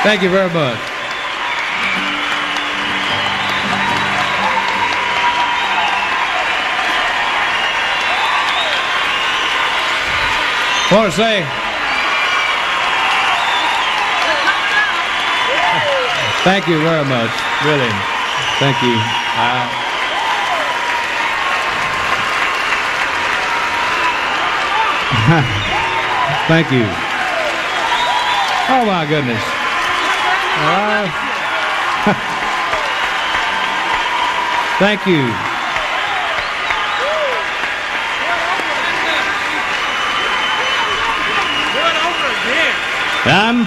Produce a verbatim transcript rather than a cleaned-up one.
Thank you very much. I want to say thank you very much, really. Thank you. Uh, thank you. Oh my goodness. Uh, thank you. I'm